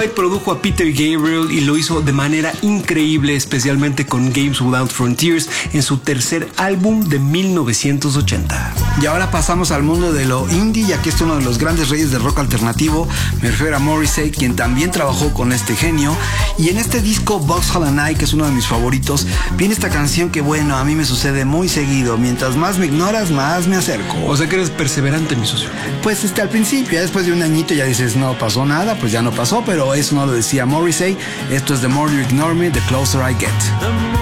Produjo a Peter Gabriel y lo hizo de manera increíble, especialmente con Games Without Frontiers en su tercer álbum de 1980. Y ahora pasamos al mundo de lo indie, y aquí está uno de los grandes reyes del rock alternativo. Me refiero a Morrissey, quien también trabajó con este genio. Y en este disco Vauxhall and I, que es uno de mis favoritos, viene esta canción que, bueno, a mí me sucede muy seguido. Mientras más me ignoras, más me acerco. O sea que eres perseverante, mi socio. Pues al principio, ya después de un añito ya dices, no pasó nada, pues ya no pasó, pero eso no lo decía Morrissey. Esto es The More You Ignore Me, The Closer I Get.